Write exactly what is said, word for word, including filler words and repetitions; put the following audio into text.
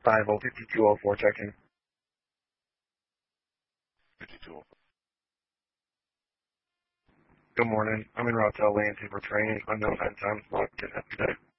five oh fifty-two oh four, check-in. fifty-two oh four. Good morning. I'm in route to L A for training. Unknown end times. What can I help you today?